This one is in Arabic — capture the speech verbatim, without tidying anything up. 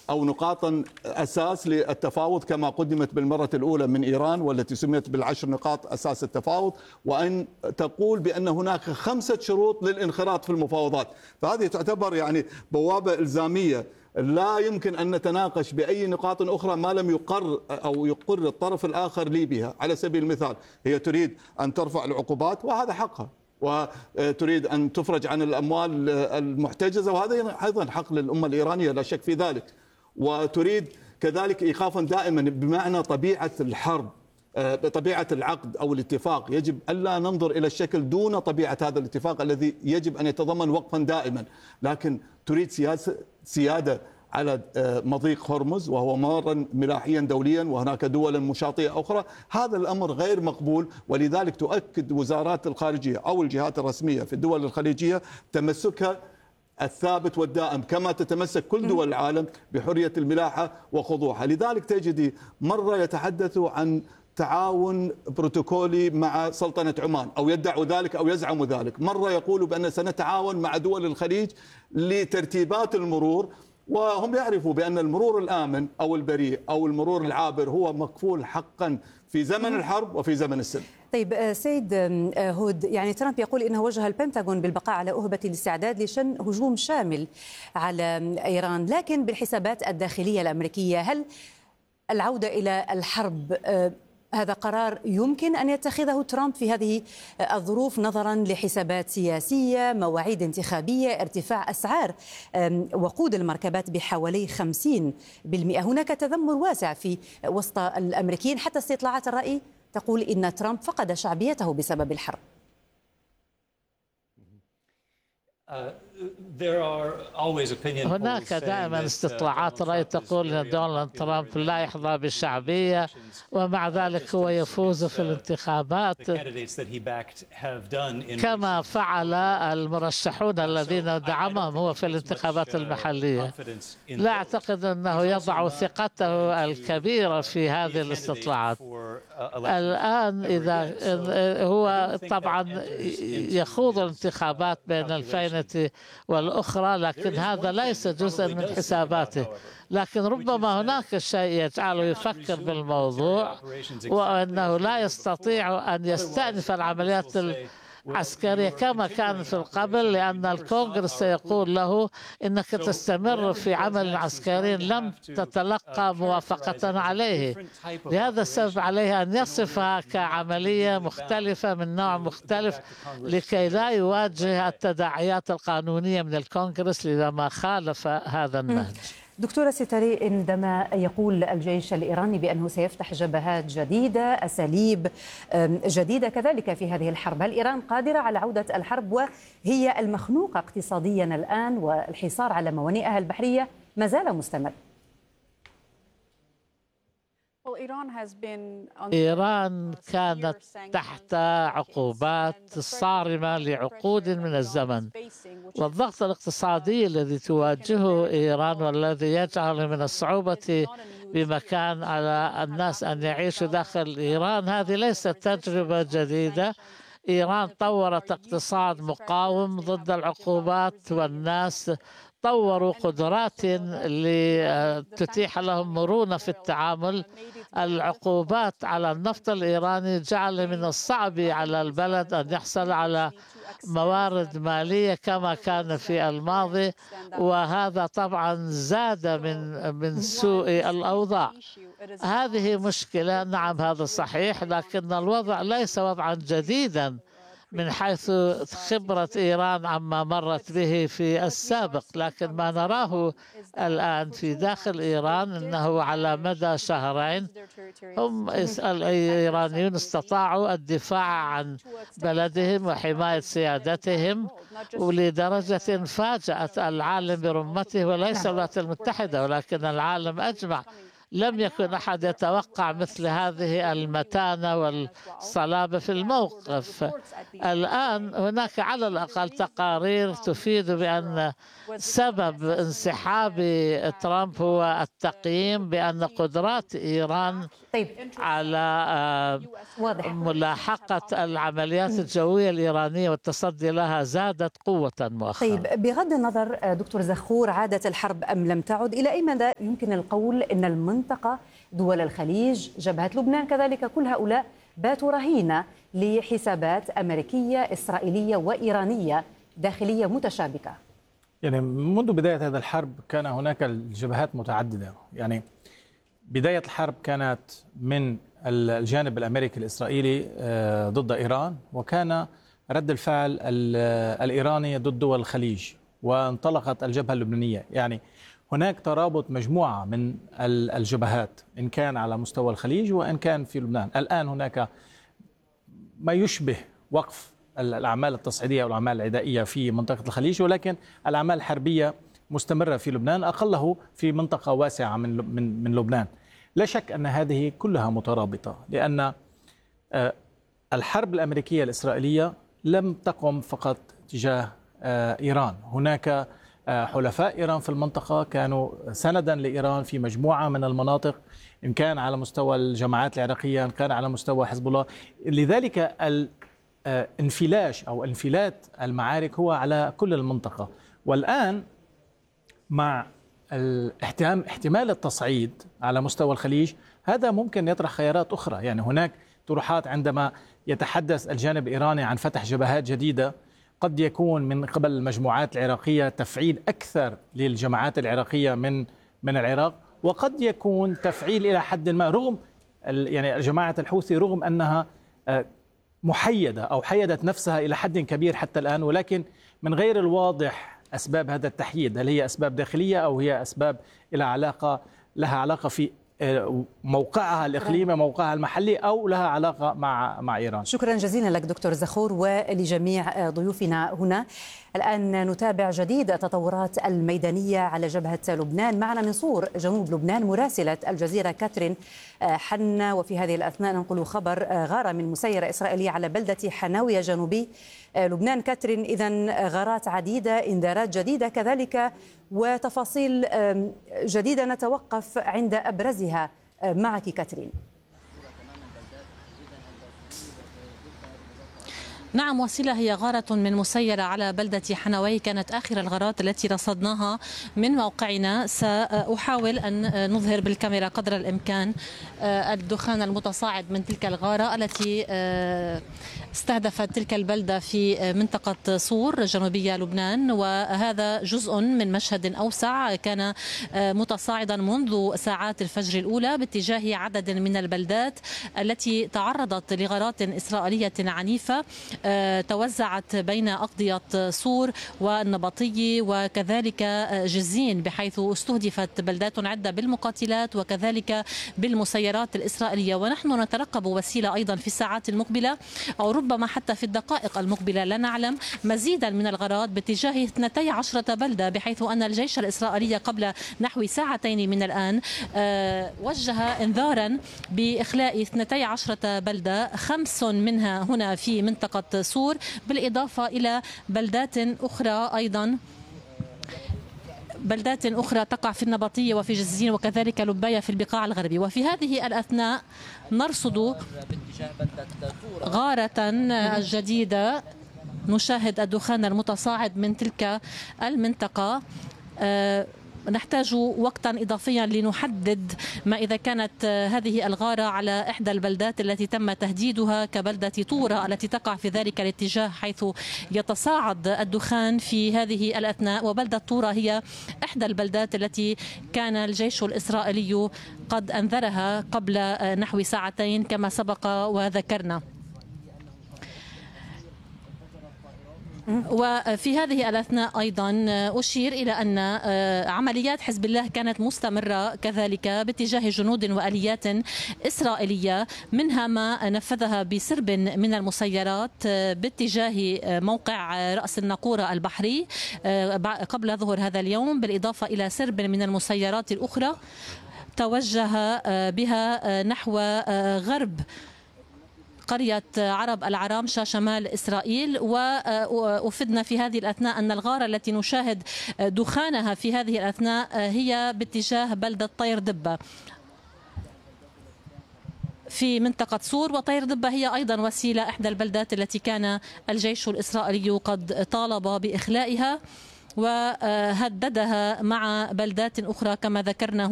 أو نقاط أساس للتفاوض كما قدمت بالمرة الأولى من إيران والتي سميت بالعشر نقاط أساس التفاوض، وأن تقول بأن هناك خمسة شروط للانخراط في المفاوضات. فهذه تعتبر يعني بوابة إلزامية، لا يمكن أن نتناقش بأي نقاط أخرى ما لم يقر أو يقر الطرف الآخر لي بها. على سبيل المثال هي تريد أن ترفع العقوبات وهذا حقها، وتريد أن تفرج عن الأموال المحتجزة وهذا أيضا حق للأمة الإيرانية لا شك في ذلك، وتريد كذلك إيقافا دائما بمعنى طبيعة الحرب، بطبيعة العقد أو الاتفاق يجب ألا ننظر إلى الشكل دون طبيعة هذا الاتفاق الذي يجب أن يتضمن وقفا دائما، لكن تريد سياسة سيادة على مضيق هرمز وهو ممرا ملاحيا دوليا وهناك دول مشاطئة أخرى. هذا الأمر غير مقبول، ولذلك تؤكد وزارات الخارجية أو الجهات الرسمية في الدول الخليجية تمسكها الثابت والدائم كما تتمسك كل دول العالم بحرية الملاحة وخضوعها. لذلك تجدي مرة يتحدثوا عن تعاون بروتوكولي مع سلطنة عمان أو يدعوا ذلك أو يزعموا ذلك، مرة يقولوا بأن سنتعاون مع دول الخليج لترتيبات المرور، وهم يعرفوا بأن المرور الآمن أو البريء أو المرور العابر هو مكفول حقا في زمن الحرب وفي زمن السلم. طيب سيد هود، يعني ترامب يقول إنه وجه البنتاغون بالبقاء على أهبة الاستعداد لشن هجوم شامل على إيران، لكن بالحسابات الداخلية الأمريكية هل العودة إلى الحرب هذا قرار يمكن أن يتخذه ترامب في هذه الظروف نظرا لحسابات سياسية، مواعيد انتخابية، ارتفاع أسعار وقود المركبات بحوالي خمسين بالمئة؟ هناك تذمر واسع في وسط الأمريكيين، حتى استطلاعات الرأي تقول إن ترامب فقد شعبيته بسبب الحرب. هناك دائما استطلاعات رأي تقول أن دونالد ترامب لا يحظى بالشعبية ومع ذلك هو يفوز في الانتخابات كما فعل المرشحون الذين دعمهم هو في الانتخابات المحلية. لا أعتقد أنه يضع ثقته الكبيرة في هذه الاستطلاعات الآن. إذا هو طبعا يخوض الانتخابات بين الفينة والأخرى، لكن هذا ليس جزءا من حساباته، لكن ربما هناك شيء يجعله يفكر بالموضوع وأنه لا يستطيع أن يستأنف العمليات عسكرية كما كان في القبل، لأن الكونغرس سيقول له إنك تستمر في عمل عسكري لم تتلقى موافقة عليه. لهذا السبب عليه أن يصفها كعملية مختلفة من نوع مختلف لكي لا يواجه التداعيات القانونية من الكونغرس لما خالف هذا النهج. دكتورة ستاري، عندما يقول الجيش الإيراني بأنه سيفتح جبهات جديدة، أساليب جديدة كذلك في هذه الحرب، هل إيران قادرة على عودة الحرب وهي المخنوقة اقتصاديا الآن والحصار على موانئها البحرية ما زال مستمر؟ إيران كانت تحت عقوبات صارمة لعقود من الزمن، والضغط الاقتصادي الذي تواجهه إيران والذي يجعل من الصعوبة بمكان على الناس أن يعيشوا داخل إيران هذه ليست تجربة جديدة. إيران طورت اقتصاد مقاوم ضد العقوبات، والناس طوروا قدرات لتتيح لهم مرونة في التعامل. العقوبات على النفط الإيراني جعل من الصعب على البلد أن يحصل على موارد مالية كما كان في الماضي، وهذا طبعا زاد من من سوء الأوضاع. هذه مشكلة، نعم هذا صحيح، لكن الوضع ليس وضعا جديدا من حيث خبرة إيران عما مرت به في السابق، لكن ما نراه الآن في داخل إيران أنه على مدى شهرين هم الإيرانيون استطاعوا الدفاع عن بلدهم وحماية سيادتهم، ولدرجة فاجأت العالم برمته، وليس الولايات المتحدة ولكن العالم أجمع، لم يكن أحد يتوقع مثل هذه المتانة والصلابة في الموقف. الآن هناك على الأقل تقارير تفيد بأن سبب انسحاب ترامب هو التقييم بأن قدرات إيران طيب. على ملاحقة العمليات الجوية الإيرانية والتصدي لها زادت قوة مؤخرا. طيب، بغض النظر دكتور زخور عادت الحرب أم لم تعد، إلى أي مدى يمكن القول أن المنطقة، دول الخليج، جبهة لبنان كذلك، كل هؤلاء باتوا رهينة لحسابات أمريكية إسرائيلية وإيرانية داخلية متشابكة؟ يعني منذ بداية هذا الحرب كان هناك الجبهات متعددة. يعني بداية الحرب كانت من الجانب الأمريكي الإسرائيلي ضد إيران، وكان رد الفعل الإيراني ضد دول الخليج، وانطلقت الجبهة اللبنانية. يعني هناك ترابط مجموعة من الجبهات إن كان على مستوى الخليج وإن كان في لبنان. الآن هناك ما يشبه وقف الأعمال التصعيدية والأعمال العدائية في منطقة الخليج، ولكن الأعمال الحربية مستمرة في لبنان، أقله في منطقة واسعة من من من لبنان. لا شك أن هذه كلها مترابطة، لأن الحرب الأمريكية الإسرائيلية لم تقم فقط تجاه إيران. هناك حلفاء إيران في المنطقة كانوا سندا لإيران في مجموعة من المناطق، إن كان على مستوى الجماعات العراقية، إن كان على مستوى حزب الله. لذلك الانفلاش أو انفلات المعارك هو على كل المنطقة. والآن مع احتمال التصعيد على مستوى الخليج، هذا ممكن يطرح خيارات أخرى. يعني هناك طروحات عندما يتحدث الجانب الإيراني عن فتح جبهات جديدة، قد يكون من قبل المجموعات العراقية تفعيل أكثر للجماعات العراقية من من العراق، وقد يكون تفعيل إلى حد ما، رغم يعني جماعة الحوثي رغم أنها محيدة أو حيدت نفسها إلى حد كبير حتى الآن، ولكن من غير الواضح أسباب هذا التحييد، هل هي أسباب داخلية أو هي أسباب لها علاقة لها علاقة في موقعها الإقليمي، موقعها المحلي، أو لها علاقة مع مع إيران. شكرا جزيلا لك دكتور زخور ولجميع ضيوفنا هنا. الآن نتابع جديد التطورات الميدانية على جبهة لبنان. معنا من صور جنوب لبنان مراسلة الجزيرة كاترين حنا، وفي هذه الأثناء ننقل خبر غارة من مسيرة إسرائيلية على بلدة حناوية جنوبي لبنان. كاترين، إذن غارات عديدة، إنذارات جديدة كذلك، وتفاصيل جديدة نتوقف عند أبرزها معك كاترين. نعم وسيلة، هي غارة من مسيرة على بلدة حناوي، كانت آخر الغارات التي رصدناها من موقعنا. سأحاول أن نظهر بالكاميرا قدر الإمكان الدخان المتصاعد من تلك الغارة التي استهدفت تلك البلدة في منطقة صور جنوبية لبنان، وهذا جزء من مشهد أوسع كان متصاعدا منذ ساعات الفجر الأولى باتجاه عدد من البلدات التي تعرضت لغارات إسرائيلية عنيفة توزعت بين أقضية صور والنبطي وكذلك جزين، بحيث استهدفت بلدات عدة بالمقاتلات وكذلك بالمسيرات الإسرائيلية. ونحن نترقب وسيلة أيضا في الساعات المقبلة أو ربما حتى في الدقائق المقبلة، لا نعلم، مزيدا من الغارات باتجاه اثنتي عشرة بلدة، بحيث أن الجيش الإسرائيلي قبل نحو ساعتين من الآن وجه انذارا بإخلاء اثنتي عشرة بلدة، خمس منها هنا في منطقة صور، بالإضافة إلى بلدات أخرى أيضا بلدات أخرى تقع في النبطية وفي جزين وكذلك لباية في البقاع الغربي. وفي هذه الأثناء نرصد غارة جديدة، نشاهد الدخان المتصاعد من تلك المنطقة. أه نحتاج وقتا إضافيا لنحدد ما إذا كانت هذه الغارة على إحدى البلدات التي تم تهديدها كبلدة طورة التي تقع في ذلك الاتجاه حيث يتصاعد الدخان في هذه الأثناء. وبلدة طورة هي إحدى البلدات التي كان الجيش الإسرائيلي قد أنذرها قبل نحو ساعتين كما سبق وذكرنا. وفي هذه الأثناء أيضا أشير إلى أن عمليات حزب الله كانت مستمرة كذلك باتجاه جنود وآليات إسرائيلية، منها ما نفذها بسرب من المسيرات باتجاه موقع رأس الناقورة البحري قبل ظهر هذا اليوم، بالإضافة إلى سرب من المسيرات الأخرى توجه بها نحو غرب قرية عرب العرامشة شمال إسرائيل. وأفدنا في هذه الأثناء أن الغارة التي نشاهد دخانها في هذه الأثناء هي باتجاه بلدة طير دبة في منطقة صور. وطير دبة هي أيضا وسيلة إحدى البلدات التي كان الجيش الإسرائيلي قد طالب بإخلائها وهددها مع بلدات أخرى كما ذكرنا.